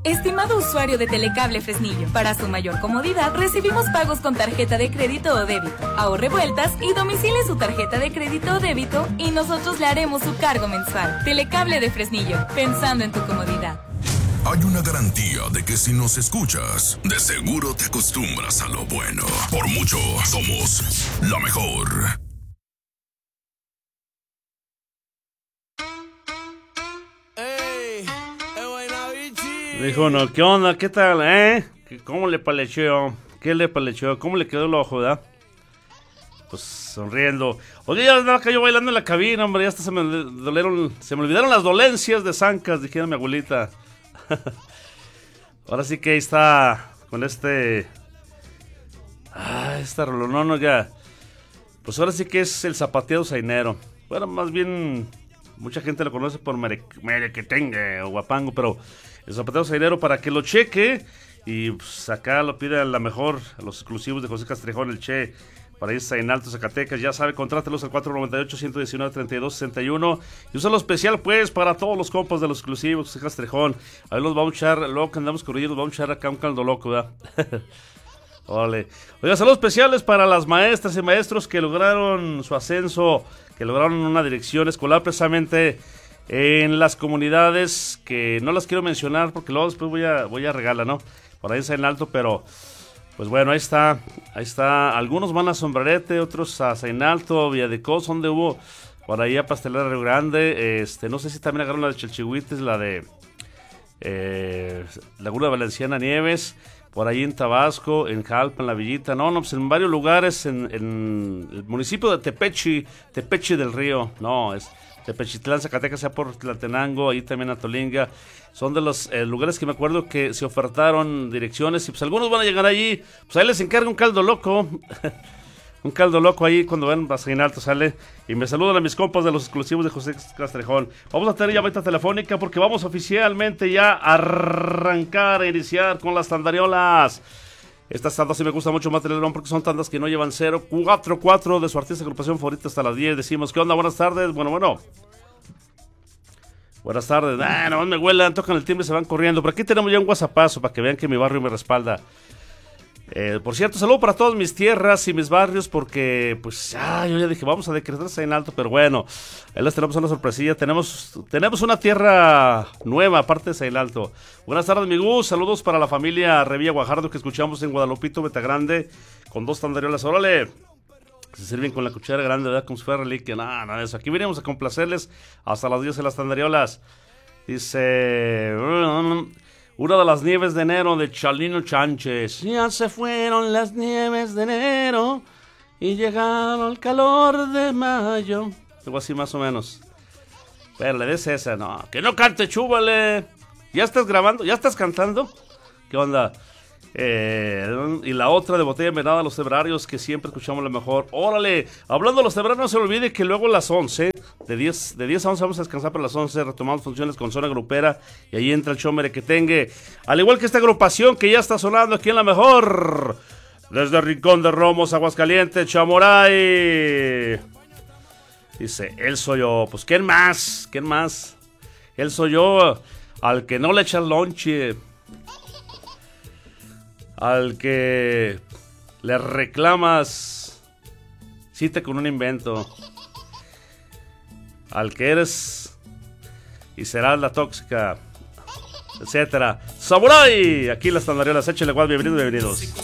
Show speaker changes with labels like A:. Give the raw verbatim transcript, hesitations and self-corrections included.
A: Estimado usuario de Telecable Fresnillo, para su mayor comodidad recibimos pagos con tarjeta de crédito o débito. Ahorre vueltas y domicile su tarjeta de crédito o débito y nosotros le haremos su cargo mensual. Telecable de Fresnillo, pensando en tu comodidad.
B: Hay una garantía de que si nos escuchas, de seguro te acostumbras a lo bueno. Por mucho, somos la mejor.
C: Dijo uno, ¿qué onda? ¿Qué tal, eh? ¿Cómo le palecheó? ¿Qué le palecheó? ¿Cómo le quedó el ojo, verdad? Pues sonriendo. Oye, ya andaba acá yo bailando en la cabina, hombre. Ya hasta se me dolieron, se me olvidaron las dolencias de zancas, dijera mi abuelita. Ahora sí que ahí está con este... Ah, esta rolonona ya. Pues ahora sí que es el zapateado zainero. Bueno, más bien mucha gente lo conoce por mere, merequetengue o guapango, pero el zapateado zainero para que lo cheque. Y pues acá lo pide a la mejor, a los exclusivos de José Castrejón, el Che, para irse en Alto, Zacatecas. Ya sabe, contrátelos al cuatro noventa y ocho, ciento diecinueve, treinta y dos sesenta y uno. Y usa lo especial, pues, para todos los compas de los exclusivos, José Castrejón. A ver, los vamos a echar, luego que andamos con ellos, los vamos a echar acá un caldo loco, ¿verdad? Ole. Oiga, saludos especiales para las maestras y maestros que lograron su ascenso, que lograron una dirección escolar precisamente en las comunidades que no las quiero mencionar porque luego después voy a, voy a regalar, ¿no? Por ahí está en Alto, pero pues bueno, ahí está, ahí está. Algunos van a Sombrerete, otros a Zainalto, Villa de Cos, donde hubo por ahí a Pastelera Río Grande. Este, no sé si también agarraron la de Chalchihuites, la de eh, Laguna Valenciana Nieves, por ahí en Tabasco, en Jalpa, en La Villita. No, no, pues en varios lugares, en, en el municipio de Tepechi, Tepechi del Río, no, es Tepechitlán, Zacatecas, sea por Tlatenango, ahí también Atolinga. Son de los eh, lugares que me acuerdo que se ofertaron direcciones y pues algunos van a llegar allí. Pues ahí les encargo un caldo loco. Un caldo loco ahí cuando ven a Zainalto, sale. Y me saludan a mis compas de los exclusivos de José Castrejón. Vamos a tener llamada telefónica porque vamos oficialmente ya a arrancar, a iniciar con las tandariolas. Estas tandas sí me gusta mucho más Telerón porque son tandas que no llevan cero. cuatro cuatro de su artista agrupación favorita hasta las diez. Decimos, ¿qué onda? Buenas tardes. Bueno, bueno. Buenas tardes. Ah, no me huelan, tocan el timbre y se van corriendo. Por aquí tenemos ya un WhatsAppazo para que vean que mi barrio me respalda. Eh, por cierto, saludo para todas mis tierras y mis barrios porque, pues, ah, yo ya dije, vamos a decretarse en alto, pero bueno, ahí les tenemos una sorpresilla. Tenemos, tenemos una tierra nueva, aparte de Zainalto. Buenas tardes, mi Gus. Saludos para la familia Revilla Guajardo que escuchamos en Guadalupito, Betagrande, con dos tandariolas. Órale. Se sirven con la cuchara grande, ¿verdad? Como si fuera reliquia. Nada, nada de eso. Aquí venimos a complacerles hasta las diez en las tandariolas. Dice... Una de las nieves de enero de Chalino Chánchez. Ya se fueron las nieves de enero y llegaron el calor de mayo. Algo así más o menos. Pero le des esa, no. Que no cante, chúbale. ¿Ya estás grabando? ¿Ya estás cantando? ¿Qué onda? Eh, y la otra de Botella Envenenada, los temerarios, que siempre escuchamos lo mejor. Órale, hablando de los temerarios, no se olvide que luego a las once, de diez, de diez a once vamos a descansar, para las once retomamos funciones con Zona Grupera y ahí entra el show Merequetengue, al igual que esta agrupación que ya está sonando aquí en La Mejor, desde Rincón de Romos, Aguascalientes, Chamoray. Dice, él soy yo. Pues ¿quién más? ¿Quién más? Él soy yo, al que no le echas lonche, al que le reclamas cita con un invento, al que eres y serás la tóxica, etcétera. ¡Samurai! Aquí las tandariolas, échale guas, bienvenidos, bienvenidos.